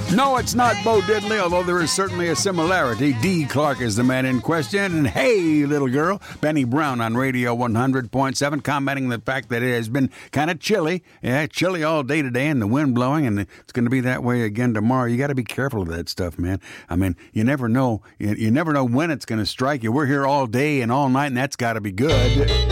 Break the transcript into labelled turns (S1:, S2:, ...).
S1: No, it's not Bo Diddley, although there is certainly a similarity. D. Clark is the man in question. And hey, little girl, Benny Brown on Radio 100.7, commenting the fact that it has been kind of chilly. Yeah, chilly all day today and the wind blowing, and it's going to be that way again tomorrow. You got to be careful of that stuff, man. I mean, you never know. You never know when it's going to strike you. We're here all day and all night, and that's got to be good.